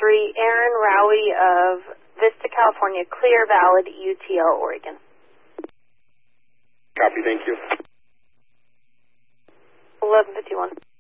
Aaron Rowie of Vista, California, Clear Valid, UTL, Oregon. Copy, thank you. 1151.